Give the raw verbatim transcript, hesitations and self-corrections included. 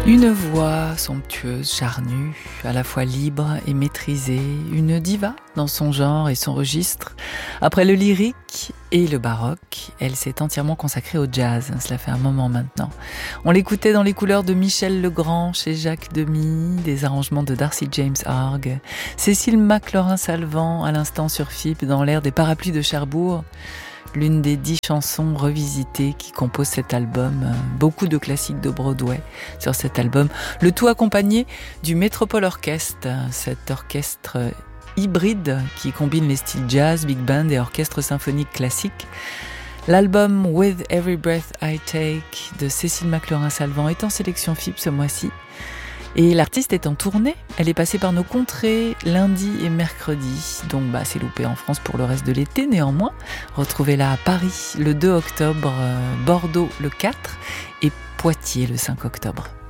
Une voix somptueuse, charnue, à la fois libre et maîtrisée, une diva dans son genre et son registre. Après le lyrique et le baroque, elle s'est entièrement consacrée au jazz. Cela fait un moment maintenant. On l'écoutait dans les couleurs de Michel Legrand chez Jacques Demy, des arrangements de Darcy James Harg, Cécile McLaurin-Salvant à l'instant sur F I P dans l'air des parapluies de Cherbourg. L'une des dix chansons revisitées qui composent cet album. Beaucoup de classiques de Broadway sur cet album. Le tout accompagné du Metropole Orchestre, cet orchestre hybride qui combine les styles jazz, big band et orchestre symphonique classique. L'album With Every Breath I Take de Cécile McLaurin-Salvant est en sélection F I P ce mois-ci. Et l'artiste est en tournée, elle est passée par nos contrées lundi et mercredi, donc bah, c'est loupé en France pour le reste de l'été. Néanmoins, retrouvez-la à Paris le deux octobre, euh, Bordeaux le quatre et Poitiers le cinq octobre.